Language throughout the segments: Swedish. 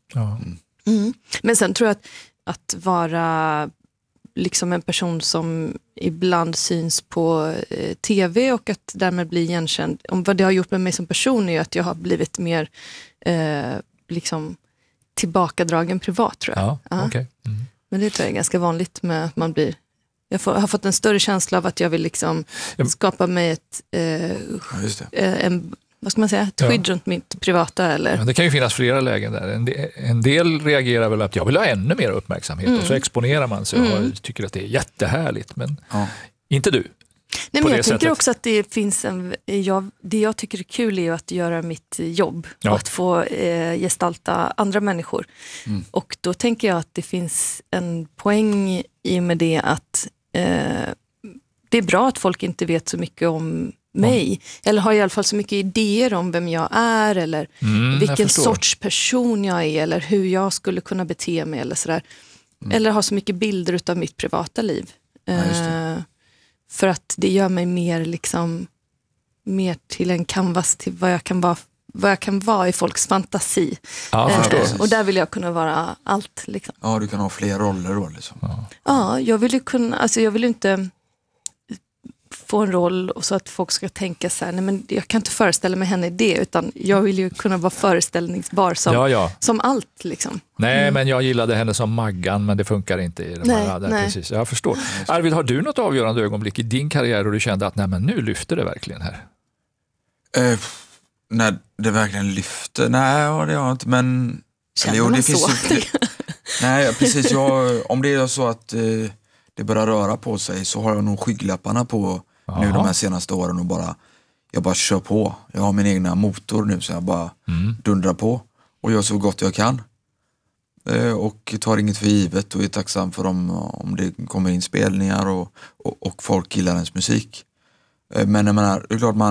Ja. Men sen tror jag att vara liksom en person som ibland syns på tv och att därmed bli igenkänd. Om vad det har gjort med mig som person är att jag har blivit mer liksom tillbakadragen privat, tror jag. Ja, okay. Men det tror jag är ganska vanligt med att man blir... har fått en större känsla av att jag vill liksom skapa mig vad ska man säga, ett skydd runt mitt privata. Eller? Ja, det kan ju finnas flera lägen där. En del reagerar väl att jag vill ha ännu mer uppmärksamhet och så exponerar man sig och tycker att det är jättehärligt. Men inte du. Nej, men jag tänker också att det finns det jag tycker är kul är ju att göra mitt jobb och att få gestalta andra människor. Och då tänker jag att det finns en poäng i med det att det är bra att folk inte vet så mycket om mig, eller har i alla fall så mycket idéer om vem jag är eller vilken sorts person jag är eller hur jag skulle kunna bete mig eller sådär. Eller har så mycket bilder utav mitt privata liv. För att det gör mig mer till en canvas till vad jag kan vara i folks fantasi. Och där vill jag kunna vara allt. Liksom. Ja, du kan ha fler roller då. Liksom. Ja, jag vill ju jag vill inte få en roll och så att folk ska tänka så här, nej men jag kan inte föreställa mig henne i det, utan jag vill ju kunna vara föreställningsbar som allt liksom. Nej, men jag gillade henne som Maggan, men det funkar inte i de här. Precis. Jag förstår. Arvid, har du något avgörande ögonblick i din karriär och du kände att nej, men nu lyfter det verkligen här? När det verkligen lyfter? Nej, det har jag inte, men... Känner man så? Nej, precis. Om det är så att det börjar röra på sig så har jag nog skygglapparna på nu de här senaste åren och jag bara kör på. Jag har min egna motor nu så jag bara dundrar på och gör så gott jag kan. Och tar inget för givet och är tacksam för om det kommer in spelningar och folk gillar ens musik. Men jag menar, det är klart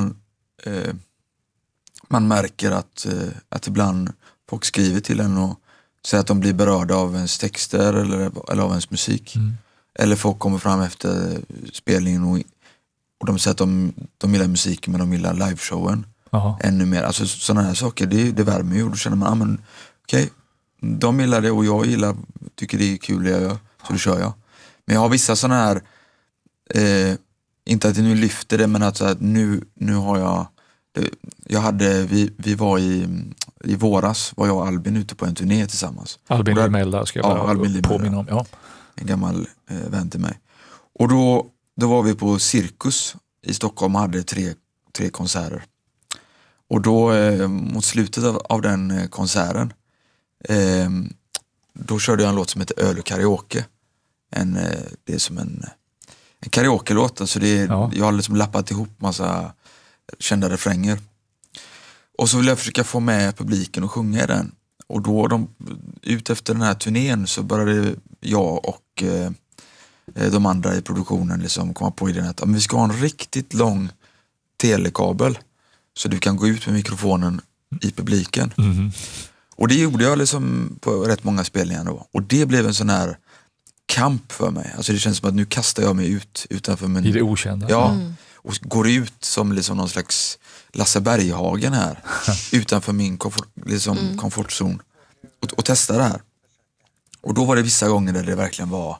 man märker att ibland folk skriver till en och säger att de blir berörda av ens texter eller av ens musik. Eller folk kommer fram efter spelningen och de säger att de gillar musiken men de gillar liveshowen ännu mer. Alltså sådana här saker, det värmer ju och då känner man, okej, de gillar det och jag tycker det är kul det jag gör, så det kör jag. Men jag har vissa sådana här, inte att jag nu lyfter det, men att nu har vi var i våras var jag och Albin ute på en turné tillsammans. Albin Limelda ska jag bara påminna om. Ja. En gammal vän till mig. Och då var vi på Cirkus i Stockholm och hade tre konserter. Och då mot slutet av den konserten då körde jag en låt som heter Öl och karaoke. Det är som en karaoke-låt. Alltså jag har liksom lappat ihop massa kända refränger. Och så ville jag försöka få med publiken och sjunga den. Och då ut efter den här turnén så började jag och de andra i produktionen liksom komma på idén att vi ska ha en riktigt lång telekabel så du kan gå ut med mikrofonen i publiken. Och det gjorde jag liksom på rätt många spelningar då. Och det blev en sån här kamp för mig. Alltså det känns som att nu kastar jag mig ut utanför min... I det okända. Ja, och går ut som liksom någon slags Lasse Berghagen här. Utanför min komfortzon. Och testa det här. Och då var det vissa gånger där det verkligen var...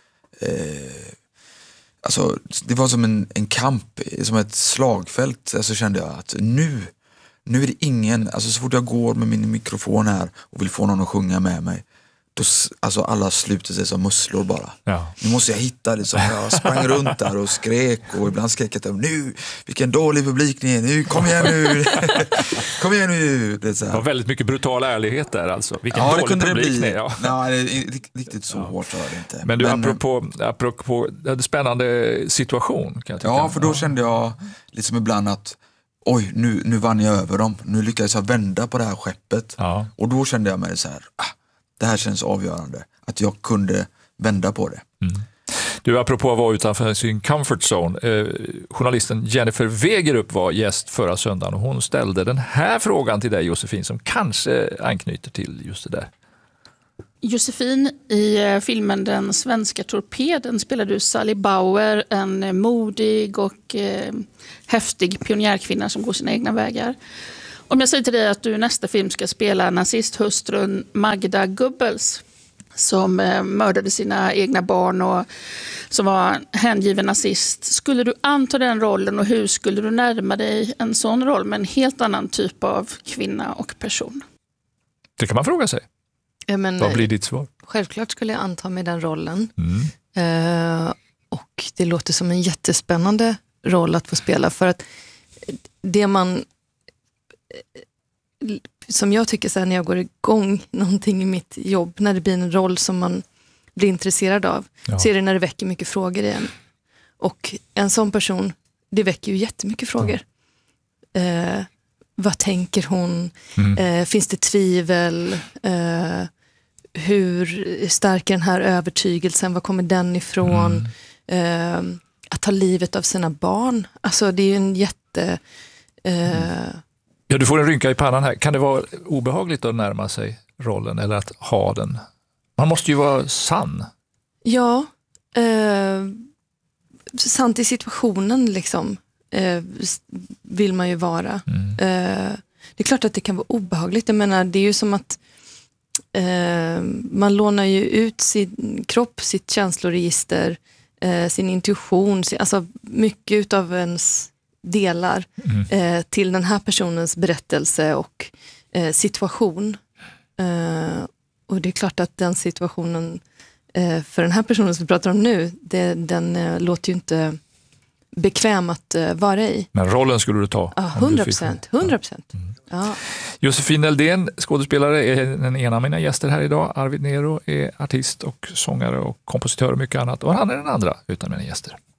alltså det var som en kamp, som ett slagfält. Så kände jag att nu är det ingen... Alltså så fort jag går med min mikrofon här och vill få någon att sjunga med mig, då, alltså alla sluter sig som musslor bara. Ja. Nu måste jag hitta det. Jag sprang runt där och skrek och ibland skrek jag nu, vilken dålig publik ni är. Nu, kom igen nu. Kom igen nu. Det var väldigt mycket brutal ärlighet där alltså. Vilken dålig publik ni är. Ja. Nej, riktigt så hårt var det inte. Men du, apropå spännande situation kan jag tycka. Ja, för då kände jag liksom ibland att oj, nu vann jag över dem. Nu lyckades jag vända på det här skeppet. Ja. Och då kände jag mig så här, det här känns avgörande. Att jag kunde vända på det. Du, apropå att vara utanför sin comfort zone. Journalisten Jennifer Wegerup var gäst förra söndagen och hon ställde den här frågan till dig, Josefin, som kanske anknyter till just det där. Josefin, i filmen Den svenska torpeden spelar du Sally Bauer, en modig och häftig pionjärkvinna som går sina egna vägar. Om jag säger till dig att du i nästa film ska spela nazisthustrun Magda Goebbels som mördade sina egna barn och som var hängiven nazist. Skulle du anta den rollen och hur skulle du närma dig en sån roll med en helt annan typ av kvinna och person? Det kan man fråga sig. Men, vad blir ditt svar? Självklart skulle jag anta mig den rollen. Och det låter som en jättespännande roll att få spela. För att det man... Som jag tycker så här, när jag går igång någonting i mitt jobb, när det blir en roll som man blir intresserad av, så är det när det väcker mycket frågor igen. Och en sån person, det väcker ju jättemycket frågor. Vad tänker hon? Finns det tvivel? Hur stark är den här övertygelsen? Var kommer den ifrån? Att ta livet av sina barn. Alltså det är ju en jätte... Ja, du får en rynka i pannan här. Kan det vara obehagligt att närma sig rollen eller att ha den? Man måste ju vara sann. Ja, sant i situationen liksom, vill man ju vara. Det är klart att det kan vara obehagligt. Jag menar, det är ju som att man lånar ju ut sin kropp, sitt känsloregister, sin intuition, alltså mycket utav ens delar till den här personens berättelse och situation. Och det är klart att den situationen för den här personen som vi pratar om nu, den låter ju inte bekväm att vara i. Men rollen skulle du ta? Ja, 100%. Ja. Josefin Eldén, skådespelare, är den ena av mina gäster här idag. Arvid Nero är artist och sångare och kompositör och mycket annat. Och han är den andra utan mina gäster.